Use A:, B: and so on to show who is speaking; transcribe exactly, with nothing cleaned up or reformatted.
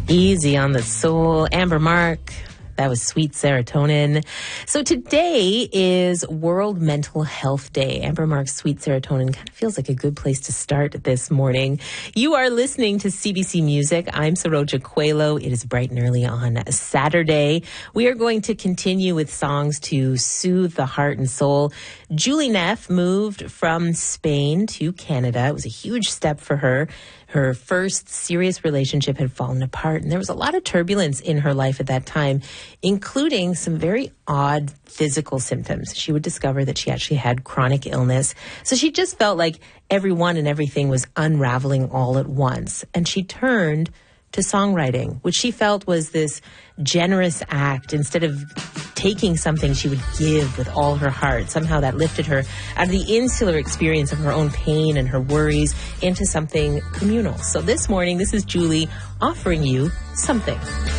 A: Easy on the Soul. Amber Mark. That was Sweet Serotonin. So today is World Mental Health Day. Amber Mark's Sweet Serotonin kind of feels like a good place to start this morning. You are listening to C B C Music. I'm Saroja Coelho. It is bright and early on Saturday. We are going to continue with songs to soothe the heart and soul. Julie Neff moved from Spain to Canada. It was a huge step for her. Her first serious relationship had fallen apart, and there was a lot of turbulence in her life at that time, including some very odd physical symptoms. She would discover that she actually had chronic illness. So she just felt like everyone and everything was unraveling all at once. And she turned to songwriting, which she felt was this generous act. Instead of taking something, she would give with all her heart. Somehow that lifted her out of the insular experience of her own pain and her worries into something communal. So this morning, this is Julie offering you something.